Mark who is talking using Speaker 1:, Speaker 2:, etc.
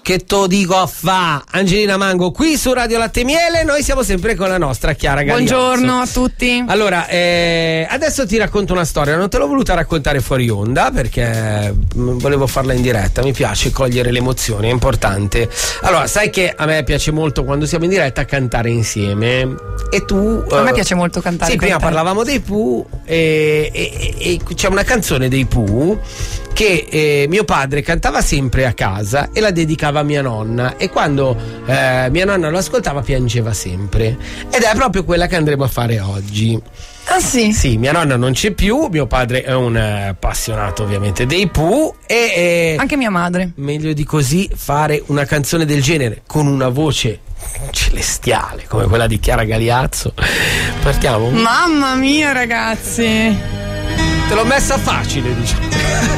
Speaker 1: che to dico a fa? Angelina Mango qui su Radio Latte e Miele. Noi siamo sempre con la nostra Chiara Gagliazzo.
Speaker 2: Buongiorno a tutti.
Speaker 1: Allora, adesso ti racconto una storia. Non te l'ho voluta raccontare fuori onda perché volevo farla in diretta. Mi piace cogliere le emozioni, è importante. Allora, sai che a me piace molto quando siamo in diretta cantare insieme. E tu...
Speaker 2: A me piace molto cantare.
Speaker 1: Sì, prima parlavamo dei Pooh e c'è una canzone dei Pooh che mio padre cantava sempre a casa e la dedicava a mia nonna, e quando mia nonna lo ascoltava piangeva sempre, ed è proprio quella che andremo a fare oggi.
Speaker 2: Ah sì?
Speaker 1: Sì, mia nonna non c'è più, mio padre è un appassionato ovviamente dei Pooh e
Speaker 2: anche mia madre.
Speaker 1: Meglio di così fare una canzone del genere con una voce celestiale come quella di Chiara Gagliazzo. Partiamo?
Speaker 2: Mamma mia ragazzi,
Speaker 1: Te l'ho messa facile, diciamo.